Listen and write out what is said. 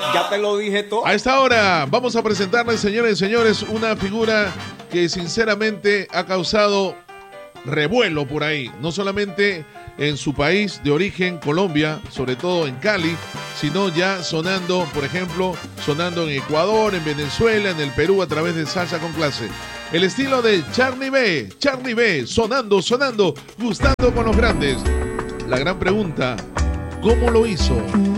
Ya te lo dije todo. A esta hora vamos a presentarles, señores y señores, una figura que sinceramente ha causado revuelo por ahí, no solamente en su país de origen, Colombia, sobre todo en Cali, sino ya sonando, por ejemplo, sonando en Ecuador, en Venezuela, en el Perú, a través de Salsa con Clase. El estilo de Charly B, sonando, sonando, gustando con los grandes. La gran pregunta, ¿cómo lo hizo?